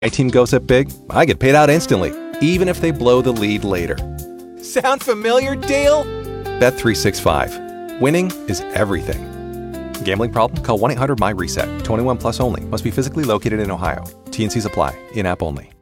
My team goes up big, I get paid out instantly, even if they blow the lead later. Sound familiar, Dale? Bet365. Winning is everything. Gambling problem? Call 1-800-MY-RESET. 21 plus only. Must be physically located in Ohio. T&Cs apply. In-app only.